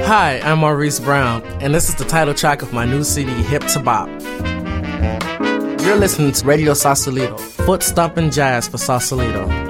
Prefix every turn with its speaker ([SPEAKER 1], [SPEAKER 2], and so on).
[SPEAKER 1] Hi, I'm Maurice Brown, and this is the title track of my new CD, Hip to Bop. You're listening to Radio Sausalito, foot stomping jazz for Sausalito.